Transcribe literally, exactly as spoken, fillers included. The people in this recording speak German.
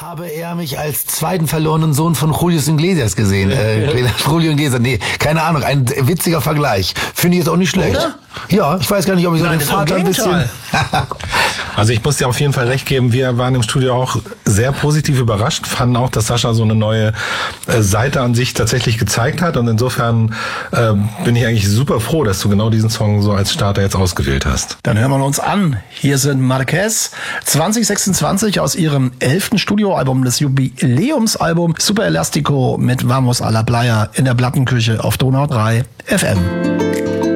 habe er mich als zweiten verlorenen Sohn von Julius Iglesias gesehen. Äh, Julio Iglesias, nee, keine Ahnung, ein witziger Vergleich. Finde ich jetzt auch nicht schlecht. Oder? Ja, ich weiß gar nicht, ob ich so Nein, den das ist Vater ein im bisschen... Also ich muss dir auf jeden Fall recht geben, wir waren im Studio auch sehr positiv überrascht, fanden auch, dass Sascha so eine neue äh, Seite an sich tatsächlich gezeigt hat und insofern äh, bin ich eigentlich super froh, dass du genau diesen Song so als Starter jetzt ausgewählt hast. Dann hören wir uns an. Hier sind Marquez zwanzig sechsundzwanzig aus ihrem elften Studioalbum, das Jubiläumsalbum Super Elastico mit Vamos a la Playa in der Plattenküche auf Donau drei F M.